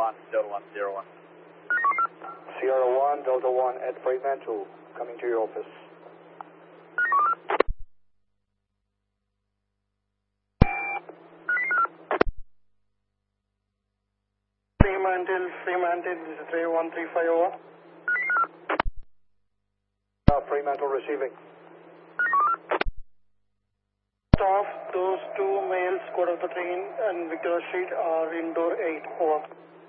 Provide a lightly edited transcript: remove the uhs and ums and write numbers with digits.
1, Delta 1, Sierra 1. Sierra 1, Delta 1 at Fremantle, coming to your office. Fremantle, this is 31350 over. Fremantle receiving. Staff, those two males, quarter of the train and Victoria Street are in door 8, over.